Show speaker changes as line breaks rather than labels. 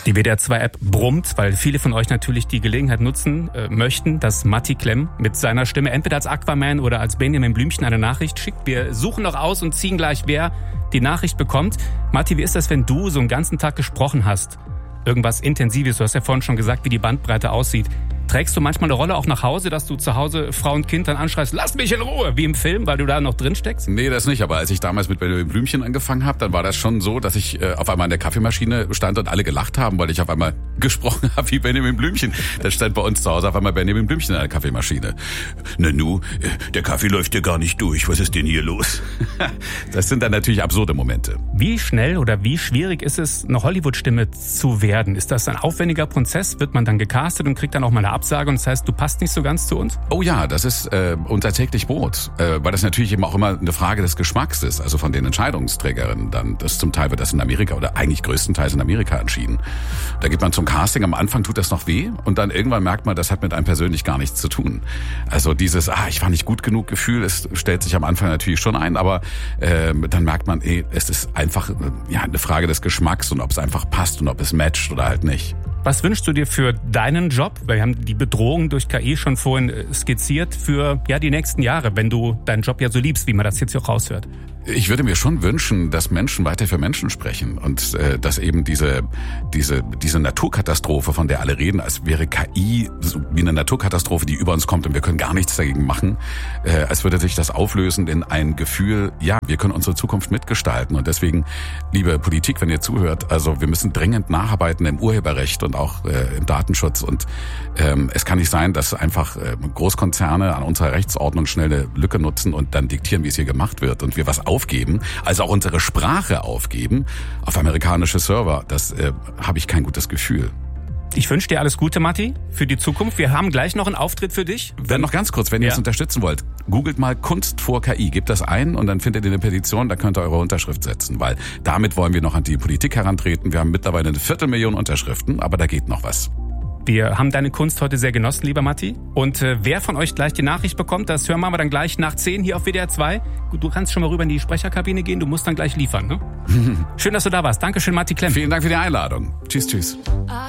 Die WDR 2-App brummt, weil viele von euch natürlich die Gelegenheit nutzen möchten, dass Matti Klemm mit seiner Stimme entweder als Aquaman oder als Benjamin Blümchen eine Nachricht schickt. Wir suchen noch aus und ziehen gleich, wer die Nachricht bekommt. Matti, wie ist das, wenn du so einen ganzen Tag gesprochen hast? Irgendwas Intensives, du hast ja vorhin schon gesagt, wie die Bandbreite aussieht. Trägst du manchmal eine Rolle auch nach Hause, dass du zu Hause Frau und Kind dann anschreist, lass mich in Ruhe, wie im Film, weil du da noch drin steckst?
Nee, das nicht. Aber als ich damals mit Benjamin Blümchen angefangen habe, dann war das schon so, dass ich auf einmal an der Kaffeemaschine stand und alle gelacht haben, weil ich auf einmal gesprochen habe wie Benjamin Blümchen. Da stand bei uns zu Hause auf einmal Benjamin Blümchen an der Kaffeemaschine. Nanu, der Kaffee läuft ja gar nicht durch. Was ist denn hier los? Das sind dann natürlich absurde Momente.
Wie schnell oder wie schwierig ist es, eine Hollywood-Stimme zu werden? Ist das ein aufwendiger Prozess? Wird man dann gecastet und kriegt dann auch mal eine Absage und das heißt, du passt nicht so ganz zu uns?
Oh ja, das ist unser täglich Brot, weil das natürlich eben auch immer eine Frage des Geschmacks ist, also von den Entscheidungsträgerinnen dann. Das zum Teil wird das in Amerika oder eigentlich größtenteils in Amerika entschieden. Da geht man zum Casting, am Anfang tut das noch weh und dann irgendwann merkt man, das hat mit einem persönlich gar nichts zu tun. Also dieses, ich war nicht gut genug Gefühl, es stellt sich am Anfang natürlich schon ein, aber dann merkt man, es ist einfach eine Frage des Geschmacks und ob es einfach passt und ob es matcht oder halt nicht.
Was wünschst du dir für deinen Job? Weil wir haben die Bedrohung durch KI schon vorhin skizziert für die nächsten Jahre, wenn du deinen Job ja so liebst, wie man das jetzt hier auch raushört.
Ich würde mir schon wünschen, dass Menschen weiter für Menschen sprechen und dass eben diese Naturkatastrophe, von der alle reden, als wäre KI so wie eine Naturkatastrophe, die über uns kommt und wir können gar nichts dagegen machen, als würde sich das auflösen in ein Gefühl, wir können unsere Zukunft mitgestalten und deswegen, liebe Politik, wenn ihr zuhört, also wir müssen dringend nacharbeiten im Urheberrecht und auch im Datenschutz und es kann nicht sein, dass einfach Großkonzerne an unserer Rechtsordnung schnell eine Lücke nutzen und dann diktieren, wie es hier gemacht wird und wir was aufgeben, also auch unsere Sprache aufgeben auf amerikanische Server. Das habe ich kein gutes Gefühl.
Ich wünsche dir alles Gute, Matti, für die Zukunft. Wir haben gleich noch einen Auftritt für dich.
Dann noch ganz kurz, wenn ihr es unterstützen wollt, googelt mal Kunst vor KI, gebt das ein und dann findet ihr eine Petition, da könnt ihr eure Unterschrift setzen, weil damit wollen wir noch an die Politik herantreten. Wir haben mittlerweile 250.000 Unterschriften, aber da geht noch was.
Wir haben deine Kunst heute sehr genossen, lieber Matti. Und wer von euch gleich die Nachricht bekommt, das hören wir aber dann gleich nach 10 hier auf WDR 2. Du kannst schon mal rüber in die Sprecherkabine gehen, du musst dann gleich liefern, ne? Schön, dass du da warst. Dankeschön, Matti Klemm.
Vielen Dank für die Einladung. Tschüss, tschüss.